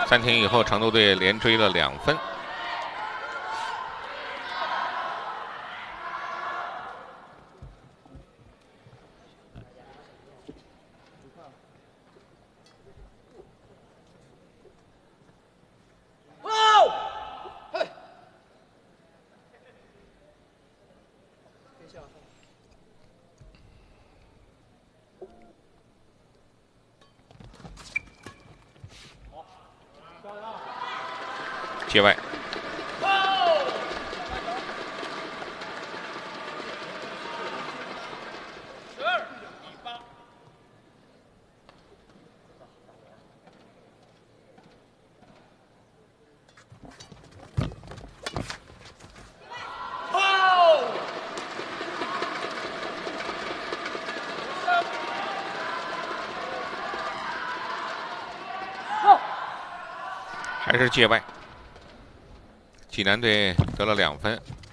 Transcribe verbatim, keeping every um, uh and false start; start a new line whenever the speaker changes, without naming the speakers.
暂停以后，成都队连追了两分。界外，
十二比八。
还是界外。济南队得了两分。